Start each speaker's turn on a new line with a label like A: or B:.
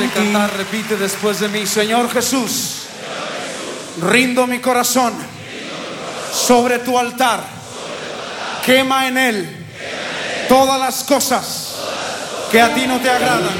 A: de cantar, repite después de mí: Señor Jesús, rindo mi corazón sobre tu altar. Quema en él todas las cosas que a ti no te agradan.